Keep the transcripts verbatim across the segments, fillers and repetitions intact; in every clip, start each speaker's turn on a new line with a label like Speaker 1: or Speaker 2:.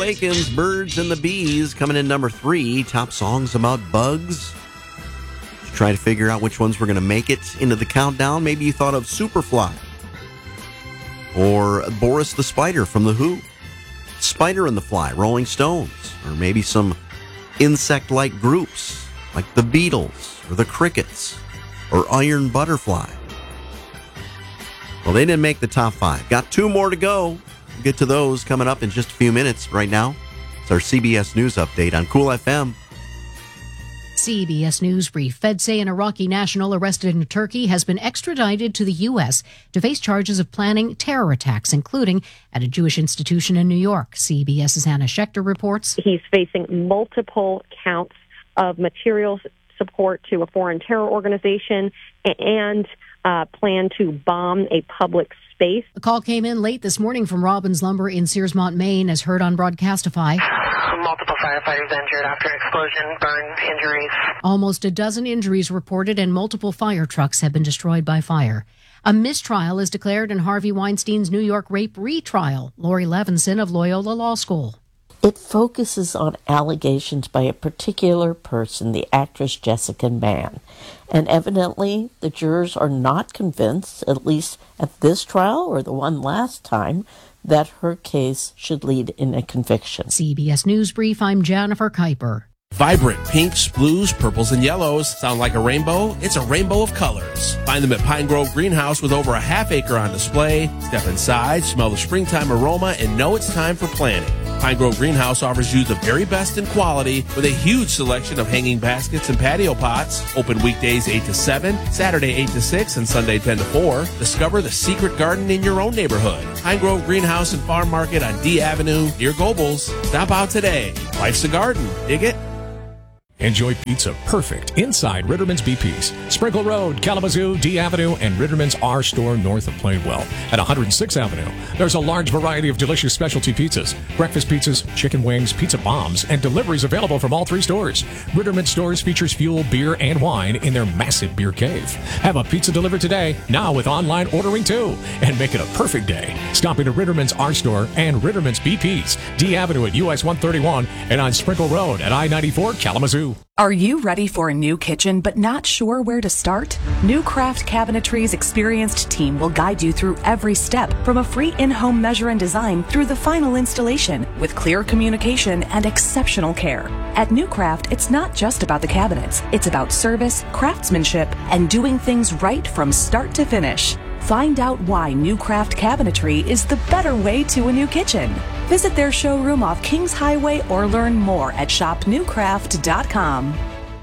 Speaker 1: Awakens, Birds and the Bees, coming in number three. Top songs about bugs. Try to figure out which ones were going to make it into the countdown. Maybe you thought of Superfly. Or Boris the Spider from The Who. Spider and the Fly, Rolling Stones. Or maybe some insect-like groups like the Beatles or the Crickets or Iron Butterfly. Well, they didn't make the top five. Got two more to go. We'll get to those coming up in just a few minutes. Right now, it's our C B S News update on Cool F M.
Speaker 2: C B S News brief. Feds say an Iraqi national arrested in Turkey has been extradited to the U S to face charges of planning terror attacks, including at a Jewish institution in New York. CBS's Hannah Schechter reports.
Speaker 3: He's facing multiple counts of material support to a foreign terror organization and uh, plan to bomb a public space.
Speaker 2: The call came in late this morning from Robbins Lumber in Searsmont, Maine, as heard on Broadcastify.
Speaker 4: Multiple firefighters injured after an explosion, burn injuries.
Speaker 2: Almost a dozen injuries reported and multiple fire trucks have been destroyed by fire. A mistrial is declared in Harvey Weinstein's New York rape retrial. Lori Levinson of Loyola Law School.
Speaker 5: It focuses on allegations by a particular person, the actress Jessica Mann. And evidently, the jurors are not convinced, at least at this trial or the one last time, that her case should lead in a conviction.
Speaker 2: C B S News Brief, I'm Jennifer Kuiper.
Speaker 6: Vibrant pinks, blues, purples, and yellows. Sound like a rainbow? It's a rainbow of colors. Find them at Pine Grove Greenhouse with over a half acre on display. Step inside, smell the springtime aroma, and know it's time for planting. Pine Grove Greenhouse offers you the very best in quality with a huge selection of hanging baskets and patio pots. Open weekdays eight to seven, Saturday eight to six, and Sunday ten to four. Discover the secret garden in your own neighborhood. Pine Grove Greenhouse and Farm Market on D Avenue near Gobles. Stop out today. Life's a garden. Dig it?
Speaker 7: Enjoy pizza perfect inside Ritterman's B P's. Sprinkle Road, Kalamazoo, D Avenue, and Ritterman's R Store north of Plainwell. At one hundred sixth Avenue, there's a large variety of delicious specialty pizzas, breakfast pizzas, chicken wings, pizza bombs, and deliveries available from all three stores. Ritterman's stores features fuel, beer, and wine in their massive beer cave. Have a pizza delivered today, now with online ordering too, and make it a perfect day. Stop into Ritterman's R Store and Ritterman's B P's, D Avenue at U S one thirty-one, and on Sprinkle Road at I ninety-four, Kalamazoo.
Speaker 8: Are you ready for a new kitchen but not sure where to start? New Craft Cabinetry's experienced team will guide you through every step, from a free in-home measure and design through the final installation, with clear communication and exceptional care. At New Craft, it's not just about the cabinets. It's about service, craftsmanship, and doing things right from start to finish. Find out why New Craft Cabinetry is the better way to a new kitchen. Visit their showroom off Kings Highway or learn more at shop new craft dot com.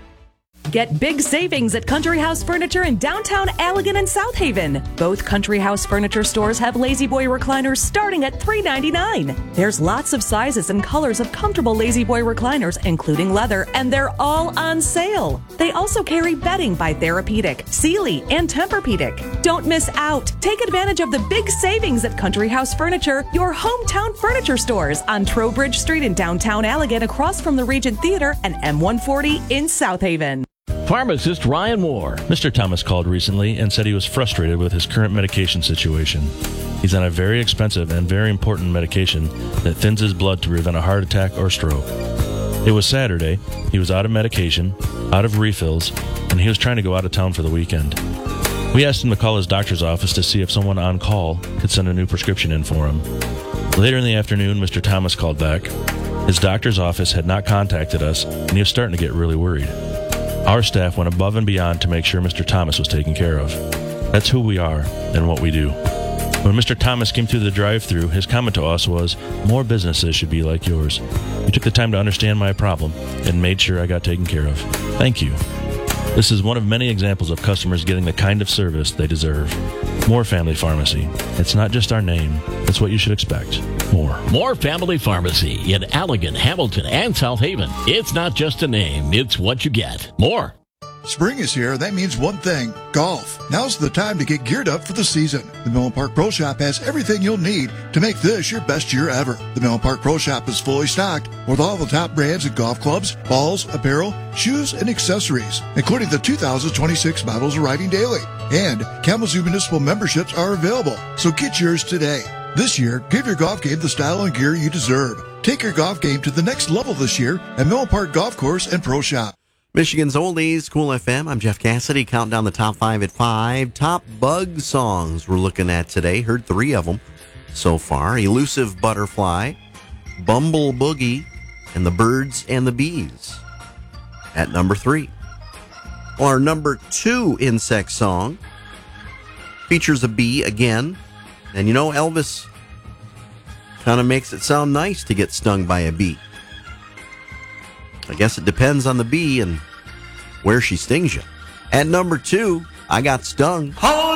Speaker 9: Get big savings at Country House Furniture in downtown Allegan and South Haven. Both Country House Furniture stores have Lazy Boy recliners starting at three ninety-nine. There's lots of sizes and colors of comfortable Lazy Boy recliners, including leather, and they're all on sale. They also carry bedding by Therapeutic, Sealy, and Tempur-Pedic. Don't miss out. Take advantage of the big savings at Country House Furniture, your hometown furniture stores on Trowbridge Street in downtown Allegan, across from the Regent Theater, and M one forty in South Haven.
Speaker 10: Pharmacist Ryan Moore. Mister Thomas called recently and said he was frustrated with his current medication situation. He's on a very expensive and very important medication that thins his blood to prevent a heart attack or stroke. It was Saturday. He was out of medication, out of refills, and he was trying to go out of town for the weekend. We asked him to call his doctor's office to see if someone on call could send a new prescription in for him. Later in the afternoon, Mister Thomas called back. His doctor's office had not contacted us, and he was starting to get really worried. Our staff went above and beyond to make sure Mister Thomas was taken care of. That's who we are and what we do. When Mister Thomas came through the drive-thru, his comment to us was, "More businesses should be like yours. You took the time to understand my problem and made sure I got taken care of. Thank you." This is one of many examples of customers getting the kind of service they deserve. More Family Pharmacy. It's not just our name. It's what you should expect. More.
Speaker 11: More Family Pharmacy in Allegan, Hamilton, and South Haven. It's not just a name. It's what you get. More.
Speaker 12: Spring is here. That means one thing, golf. Now's the time to get geared up for the season. The Millen Park Pro Shop has everything you'll need to make this your best year ever. The Millen Park Pro Shop is fully stocked with all the top brands of golf clubs, balls, apparel, shoes, and accessories, including the two thousand twenty-six models arriving daily. And Kalamazoo Municipal memberships are available, so get yours today. This year, give your golf game the style and gear you deserve. Take your golf game to the next level this year at Mill Park Golf Course and Pro Shop.
Speaker 1: Michigan's Oldies, Cool F M. I'm Jeff Cassidy, counting down the top five at five. Top bug songs we're looking at today. Heard three of them so far. Elusive Butterfly, Bumble Boogie, and The Birds and the Bees at number three. Well, our number two insect song features a bee again. And you know, Elvis kind of makes it sound nice to get stung by a bee. I guess it depends on the bee and where she stings you. At number two, I Got Stung.
Speaker 13: Oh!